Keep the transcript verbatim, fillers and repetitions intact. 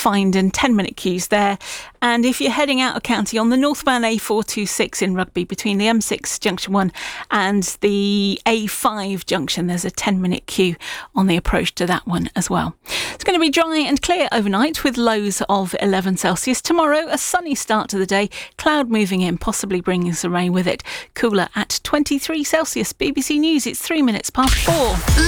find, and ten minute queues there. And if you're heading out of county on the northbound A four twenty-six in Rugby between the M six junction one and the A five junction, there's a ten minute queue on the approach to that one as well. It's going to be dry and clear overnight with lows of eleven Celsius. Tomorrow, a sunny start to the day, cloud moving in, possibly bringing some rain with it. Cooler at twenty-three Celsius. B B C News, it's three minutes past four.